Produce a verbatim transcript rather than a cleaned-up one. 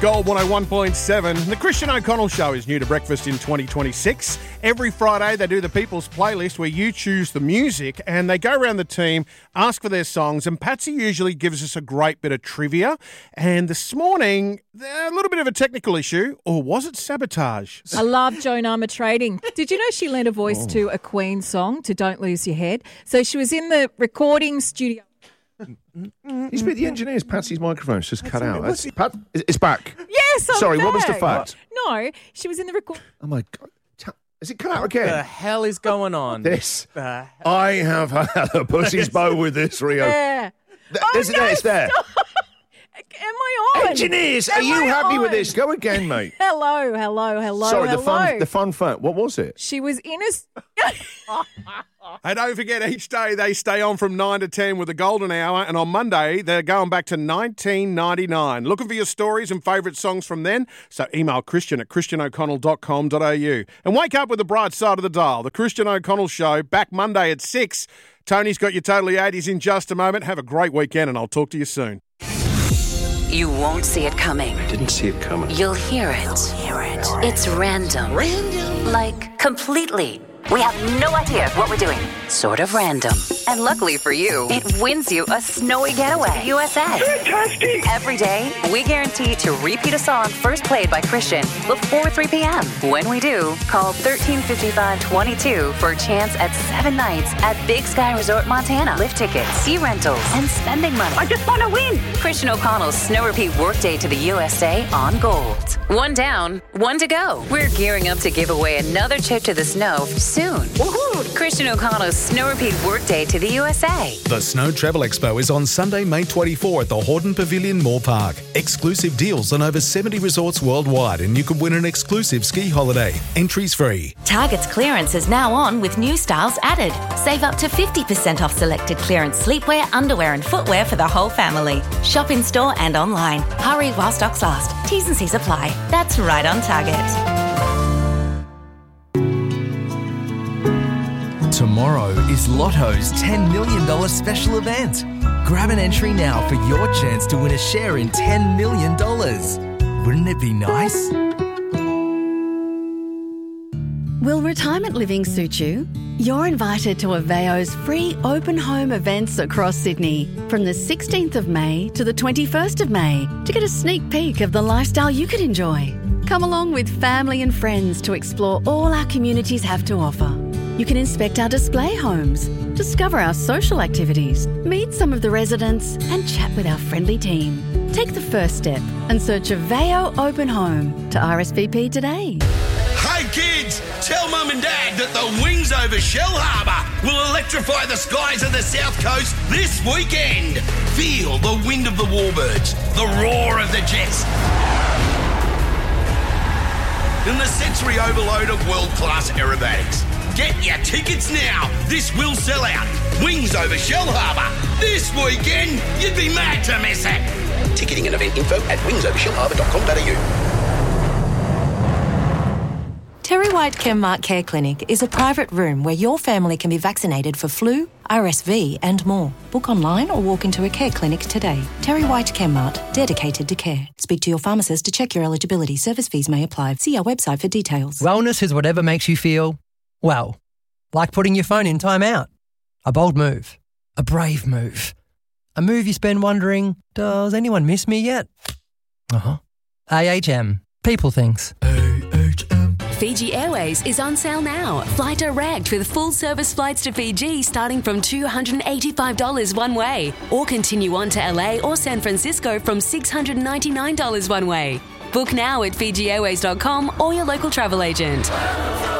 Gold one oh one point seven. The Christian O'Connell Show is new to breakfast in twenty twenty-six. Every Friday they do the People's Playlist where you choose the music and they go around the team, ask for their songs, and Patsy usually gives us a great bit of trivia. And this morning, a little bit of a technical issue, or was it sabotage? I love Joan Armatrading. Did you know she lent a voice oh. to a Queen song, to Don't Lose Your Head? So she was in the recording studio. He's with the engineers. Patsy's microphone's just cut out. That's, Pat, it's back. Yes, I'm Sorry, back. What was the fact? No, she was in the record. Oh, my God. Is it cut out again? What the hell is going on? This. The I have had a pussy's bow with this, Rio. Yeah. Th- oh, this is no, it, it's there. Stop. Am I on? Engineers, Am are you I happy on? with this? Go again, mate. Hello, hello, hello, Sorry, hello. the fun, the fun fact. What was it? She was in a... And don't forget, each day they stay on from nine to ten with the Golden Hour, and on Monday they're going back to nineteen ninety-nine. Looking for your stories and favourite songs from then? So email Christian at christian o'connell dot com dot a u. And wake up with the bright side of the dial. The Christian O'Connell Show, back Monday at six. Tony's got your Totally eighties in just a moment. Have a great weekend, and I'll talk to you soon. You won't see it coming. Didn't see it coming. You'll hear it. You'll hear it. It's random. Random? Like, completely. We have no idea what we're doing. Sort of random. And luckily for you, it wins you a snowy getaway. U S A. Fantastic! Every day, we guarantee to repeat a song first played by Christian before three p.m. When we do, call thirteen fifty-five twenty-two for a chance at seven nights at Big Sky Resort Montana. Lift tickets, ski rentals, and spending money. I just want to win! Christian O'Connell's Snow Repeat Workday to the U S A on Gold. One down, one to go. We're gearing up to give away another trip to the snow soon. Woohoo! Christian O'Connell's Snow Repeat Workday to the U S A. The Snow Travel Expo is on Sunday, May twenty-fourth at the Hordern Pavilion Moore Park. Exclusive deals on over seventy resorts worldwide, and you can win an exclusive ski holiday. Entries free. Target's clearance is now on with new styles added. Save up to fifty percent off selected clearance sleepwear, underwear and footwear for the whole family. Shop in store and online. Hurry while stocks last. T's and C's apply. That's right on Target. Tomorrow is Lotto's ten million dollars special event. Grab an entry now for your chance to win a share in ten million dollars. Wouldn't it be nice? Will retirement living suit you? You're invited to Aveo's free open home events across Sydney from the sixteenth of May to the twenty-first of May to get a sneak peek of the lifestyle you could enjoy. Come along with family and friends to explore all our communities have to offer. You can inspect our display homes, discover our social activities, meet some of the residents and chat with our friendly team. Take the first step and search Aveo Open Home to R S V P today. Hey kids, tell Mum and Dad that the wings over Shell Harbour will electrify the skies of the South Coast this weekend. Feel the wind of the warbirds, the roar of the jets, and the sensory overload of world-class aerobatics. Get your tickets now. This will sell out. Wings over Shell Harbour. This weekend, you'd be mad to miss it. Ticketing and event info at wings over shell harbour dot com dot a u. Terry White Chemmart Care Clinic is a private room where your family can be vaccinated for flu, R S V and more. Book online or walk into a care clinic today. Terry White Chemmart, dedicated to care. Speak to your pharmacist to check your eligibility. Service fees may apply. See our website for details. Wellness is whatever makes you feel, well, like putting your phone in timeout. A bold move. A brave move. A move you spend wondering, does anyone miss me yet? Uh-huh. A H M. People things. Fiji Airways is on sale now. Fly direct with full service flights to Fiji starting from two hundred eighty-five dollars one way. Or continue on to L A or San Francisco from six hundred ninety-nine dollars one way. Book now at fiji airways dot com or your local travel agent.